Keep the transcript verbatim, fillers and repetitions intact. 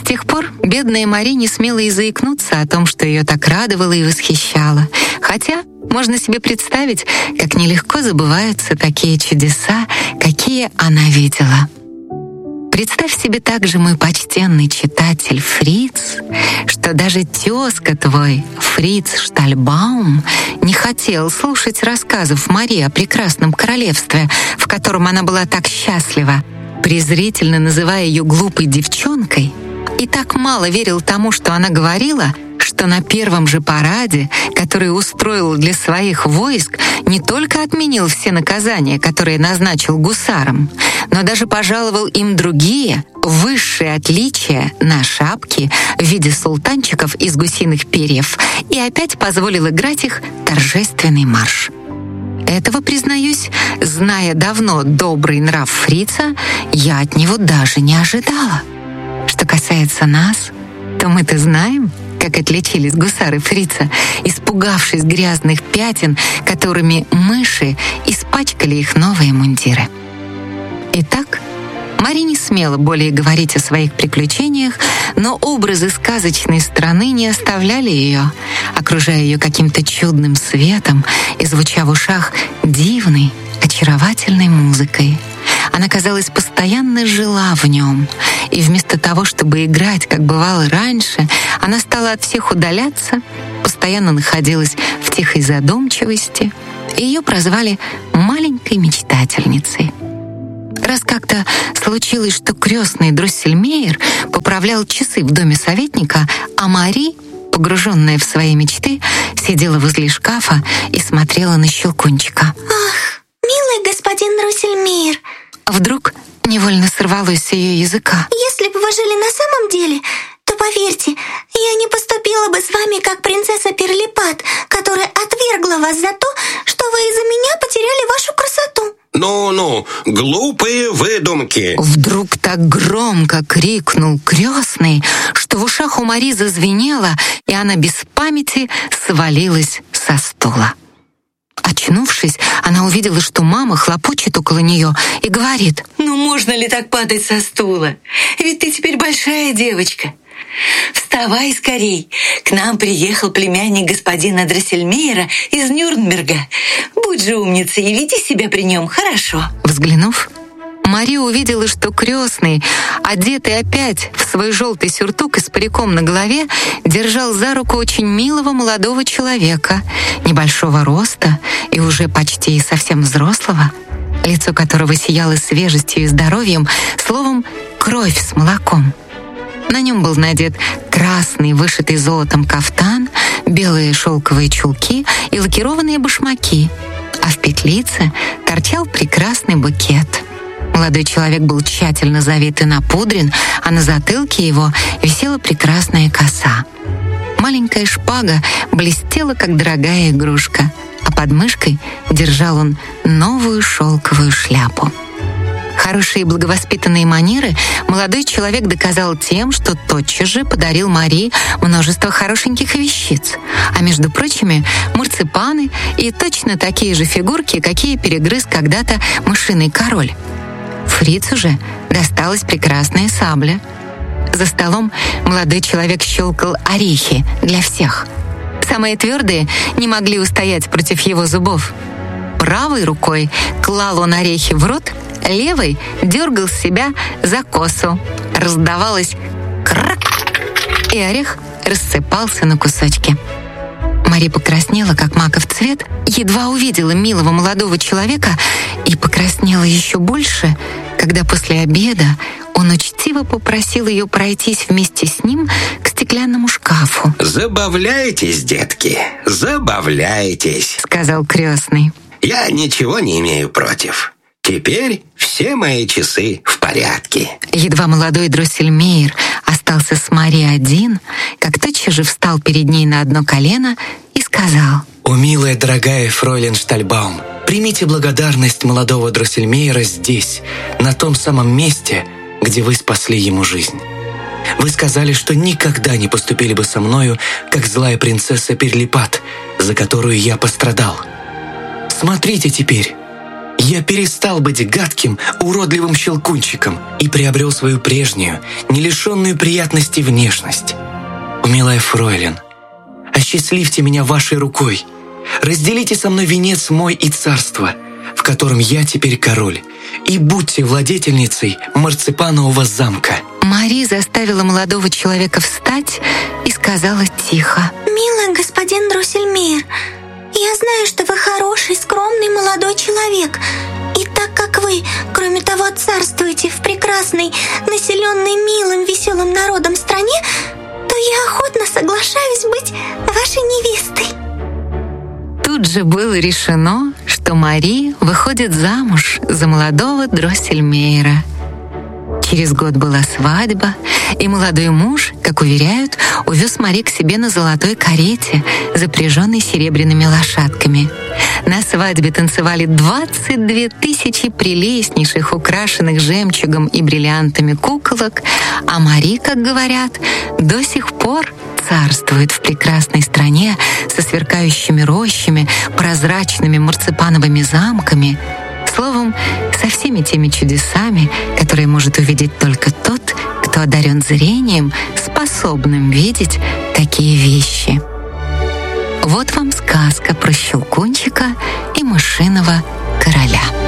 С тех пор бедная Мари не смела и заикнуться о том, что ее так радовало и восхищало. Хотя можно себе представить, как нелегко забываются такие чудеса, какие она видела. Представь себе также, мой почтенный читатель Фриц, что даже тезка твой, Фриц Штальбаум, не хотел слушать рассказов Мари о прекрасном королевстве, в котором она была так счастлива, презрительно называя ее глупой девчонкой, и так мало верил тому, что она говорила, что на первом же параде, который устроил для своих войск, не только отменил все наказания, которые назначил гусарам, но даже пожаловал им другие, высшие отличия на шапки в виде султанчиков из гусиных перьев и опять позволил играть их торжественный марш. Этого, признаюсь, зная давно добрый нрав Фрица, я от него даже не ожидала. Что касается нас, то мы-то знаем, как отличились гусары Фрица, испугавшись грязных пятен, которыми мыши испачкали их новые мундиры. Итак, Мари не смела более говорить о своих приключениях, но образы сказочной страны не оставляли ее, окружая ее каким-то чудным светом и звуча в ушах дивной, очаровательной музыкой. Она, казалось, постоянно жила в нем, и вместо того, чтобы играть, как бывало раньше, она стала от всех удаляться, постоянно находилась в тихой задумчивости, и ее прозвали «маленькой мечтательницей». Раз как-то случилось, что крестный Дроссельмейр поправлял часы в доме советника, а Мари, погруженная в свои мечты, сидела возле шкафа и смотрела на Щелкунчика. «Ах, милый господин Дроссельмейр!» Вдруг невольно сорвалось с ее языка. «Если бы вы жили на самом деле, то, поверьте, я не поступила бы с вами, как принцесса Перлипат, которая отвергла вас за то, что вы из-за меня потеряли вашу красоту». «Ну-ну, глупые выдумки!» Вдруг так громко крикнул крестный, что в ушах у Мари зазвенело, и она без памяти свалилась со стула. Очнувшись, она увидела, что мама хлопочет около нее и говорит: «Ну можно ли так падать со стула? Ведь ты теперь большая девочка. Вставай скорей, к нам приехал племянник господина Дроссельмейра из Нюрнберга. Будь же умницей и веди себя при нем хорошо». Взглянув, Мари увидела, что крестный, одетый опять в свой желтый сюртук и с париком на голове, держал за руку очень милого молодого человека, небольшого роста и уже почти совсем взрослого, лицо которого сияло свежестью и здоровьем, словом, кровь с молоком. На нем был надет красный, вышитый золотом кафтан, белые шелковые чулки и лакированные башмаки, а в петлице торчал прекрасный букет. Молодой человек был тщательно завит и напудрен, а на затылке его висела прекрасная коса. Маленькая шпага блестела, как дорогая игрушка, а под мышкой держал он новую шелковую шляпу. Хорошие и благовоспитанные манеры молодой человек доказал тем, что тотчас же подарил Мари множество хорошеньких вещиц, а между прочими марципаны и точно такие же фигурки, какие перегрыз когда-то мышиный король. Фрицу же досталась прекрасная сабля. За столом молодой человек щелкал орехи для всех. Самые твердые не могли устоять против его зубов. Правой рукой клал он орехи в рот, левой дергал себя за косу. Раздавалось крак, и орех рассыпался на кусочки. Мари покраснела, как маков цвет, едва увидела милого молодого человека и покраснела еще больше, когда после обеда он учтиво попросил ее пройтись вместе с ним к стеклянному шкафу. «Забавляйтесь, детки, забавляйтесь», — сказал крестный. «Я ничего не имею против. Теперь все мои часы в порядке». Едва молодой Дроссельмейр остался с Мари один, как тотчас же встал перед ней на одно колено и сказал: «О, милая, дорогая фройлен Штальбаум, примите благодарность молодого Дроссельмейра здесь, на том самом месте, где вы спасли ему жизнь. Вы сказали, что никогда не поступили бы со мною, как злая принцесса Перлипат, за которую я пострадал. Смотрите теперь, Я перестал быть гадким, уродливым щелкунчиком и приобрел свою прежнюю, не лишенную приятности внешность. Милая фройлен, осчастливьте меня вашей рукой. Разделите со мной венец мой и царство, в котором я теперь король, и будьте владетельницей марципанового замка». Мари заставила молодого человека встать и сказала тихо: «Милый господин Дроссельмейр, я знаю, что вы хороший, скромный молодой человек. И так как вы, кроме того, царствуете в прекрасной, населенной милым, веселым народом стране, то я охотно соглашаюсь быть вашей невестой». Тут же было решено, что Мари выходит замуж за молодого Дроссельмейра. Через год была свадьба, и молодой муж, как уверяют, увез Мари к себе на золотой карете, запряженной серебряными лошадками. На свадьбе танцевали двадцать две тысячи прелестнейших, украшенных жемчугом и бриллиантами куколок, а Мари, как говорят, до сих пор царствует в прекрасной стране со сверкающими рощами, прозрачными марципановыми замками, словом, со всеми теми чудесами, которые может увидеть только тот, кто одарен зрением, способным видеть такие вещи. Вот вам сказка про щелкунчика и мышиного короля.